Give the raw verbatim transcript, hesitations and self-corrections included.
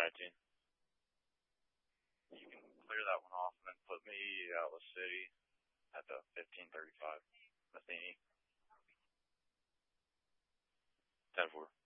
eighteen. You can clear that one off and then put me at Atlas City at the fifteen thirty-five Matheny. ten four.